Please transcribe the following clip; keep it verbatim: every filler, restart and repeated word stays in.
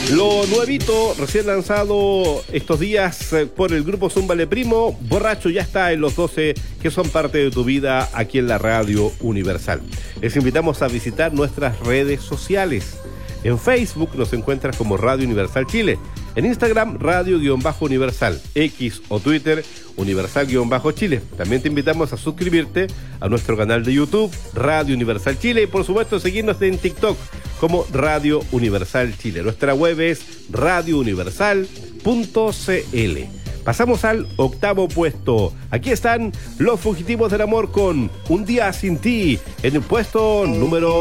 Lo nuevito, recién lanzado estos días eh, por el grupo Zúmbale Primo, Borracho, ya está en los doce que son parte de tu vida aquí en la Radio Universal. Les invitamos a visitar nuestras redes sociales. En Facebook nos encuentras como Radio Universal Chile. En Instagram, Radio-Universal. X o Twitter, Universal-Chile. También te invitamos a suscribirte a nuestro canal de YouTube, Radio Universal Chile. Y por supuesto, seguirnos en TikTok como Radio Universal Chile. Nuestra web es radio universal punto c l. Pasamos al octavo puesto. Aquí están Los Fugitivos del Amor con Un Día Sin Ti en el puesto número